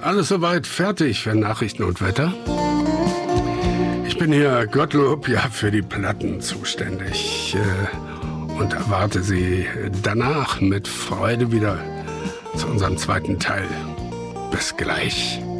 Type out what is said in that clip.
Alles soweit fertig für Nachrichten und Wetter. Ich bin hier, Gottlob, ja, für die Platten zuständig und erwarte Sie danach mit Freude wieder zu unserem zweiten Teil. Bis gleich.